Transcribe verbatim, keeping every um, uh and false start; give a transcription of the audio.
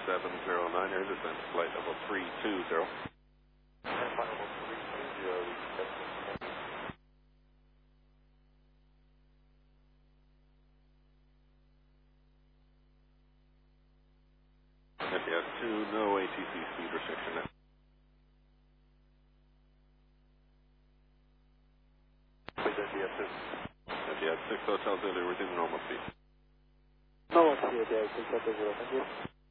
seven zero nine, air descent flight level three two zero. Flight level three two zero. Etihad two, no A T C speed restriction. Etihad two. Etihad six, Hotel Zulu, resume normal speed. Normal speed, Etihad six, Hotel Zulu, thank you.